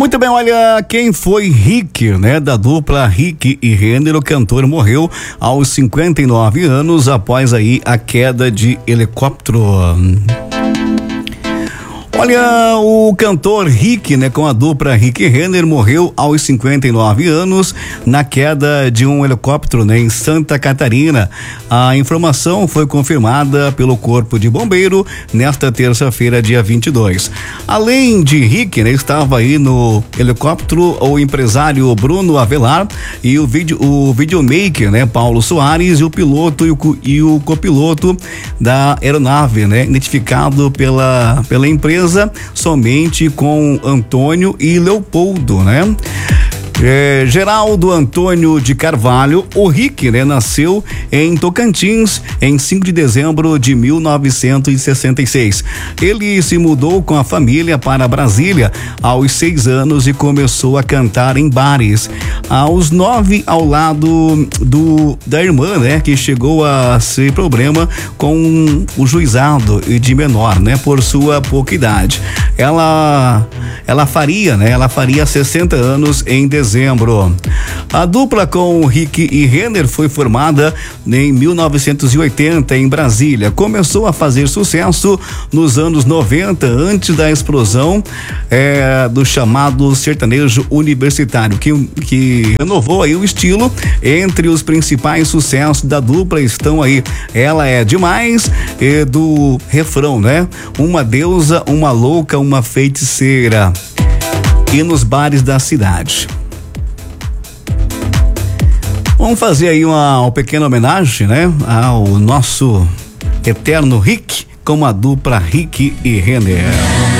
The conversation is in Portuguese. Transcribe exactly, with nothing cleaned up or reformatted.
Muito bem, olha, quem foi Rick, né? Da dupla Rick e Renner, o cantor morreu aos cinquenta e nove anos após aí a queda de helicóptero. Olha, o cantor Rick, né, com a dupla Rick e Renner, morreu aos cinquenta e nove anos na queda de um helicóptero, né, em Santa Catarina. A informação foi confirmada pelo Corpo de Bombeiro nesta terça-feira, dia vinte e dois. Além de Rick, né, estava aí no helicóptero o empresário Bruno Avelar e o vídeo, o videomaker, né, Paulo Soares, e o piloto e o, e o copiloto da aeronave, né, identificado pela pela empresa somente com Antônio e Leopoldo, né? É, Geraldo Antônio de Carvalho, o Rick, né, nasceu em Tocantins em cinco de dezembro de mil novecentos e sessenta e seis. Ele se mudou com a família para Brasília aos seis anos e começou a cantar em bares. Aos nove, ao lado do da irmã, né, que chegou a ser problema com o juizado e de menor, né, por sua pouca idade. Ela, ela faria, né, ela faria sessenta anos em dezembro. A dupla com Rick e Renner foi formada em mil novecentos e oitenta em Brasília. Começou a fazer sucesso nos anos noventa, antes da explosão é, do chamado sertanejo universitário, que, que renovou aí o estilo. Entre os principais sucessos da dupla estão aí Ela é Demais e do refrão, né? Uma deusa, uma louca, uma feiticeira. E nos bares da cidade. Vamos fazer aí uma, uma pequena homenagem, né, ao nosso eterno Rick com a dupla Rick e Renner.